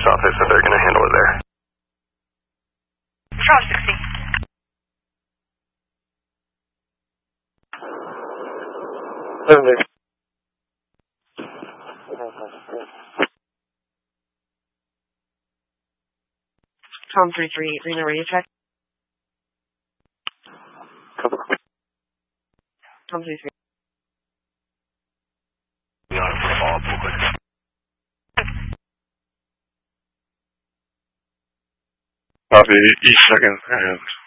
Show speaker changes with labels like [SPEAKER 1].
[SPEAKER 1] office, so they're going to handle it there.
[SPEAKER 2] Charles 16. Tom 338, Reno radio check. Tom 338.
[SPEAKER 3] Copy, each second.